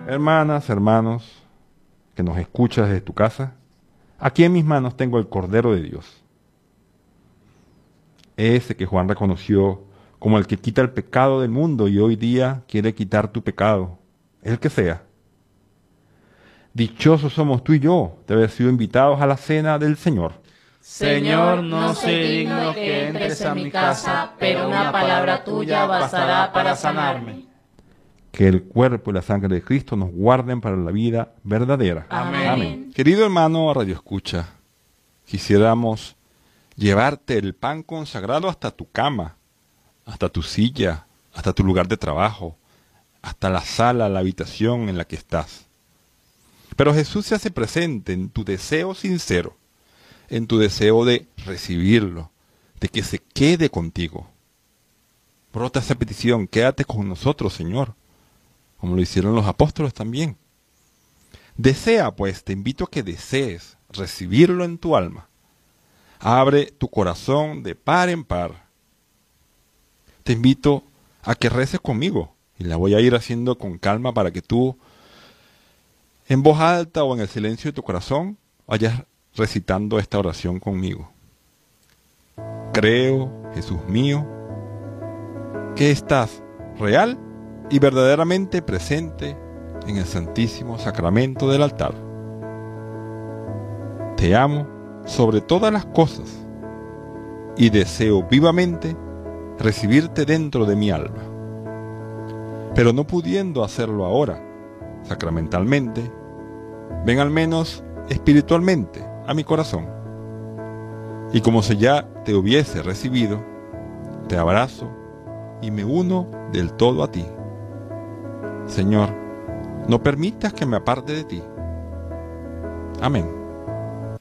Hermanas, hermanos, que nos escuchas desde tu casa, aquí en mis manos tengo el Cordero de Dios. Ese que Juan reconoció como el que quita el pecado del mundo y hoy día quiere quitar tu pecado, el que sea. Dichosos somos tú y yo de haber sido invitados a la cena del Señor. Señor, no soy digno que entres a mi casa, pero una palabra tuya bastará para sanarme. Que el cuerpo y la sangre de Cristo nos guarden para la vida verdadera. Amén. Querido hermano Radio Escucha, quisiéramos llevarte el pan consagrado hasta tu cama, hasta tu silla, hasta tu lugar de trabajo, hasta la sala, la habitación en la que estás. Pero Jesús se hace presente en tu deseo sincero, en tu deseo de recibirlo, de que se quede contigo. Brota esa petición, quédate con nosotros, Señor, como lo hicieron los apóstoles también. Desea, pues, te invito a que desees recibirlo en tu alma. Abre tu corazón de par en par. Te invito a que reces conmigo, y la voy a ir haciendo con calma para que tú, en voz alta o en el silencio de tu corazón, vayas recitando esta oración conmigo. Creo, Jesús mío, que estás real y verdaderamente presente en el Santísimo Sacramento del altar. Te amo sobre todas las cosas y deseo vivamente recibirte dentro de mi alma. Pero no pudiendo hacerlo ahora, sacramentalmente, ven al menos espiritualmente a mi corazón. Y como si ya te hubiese recibido, te abrazo y me uno del todo a ti. Señor, no permitas que me aparte de ti. Amén.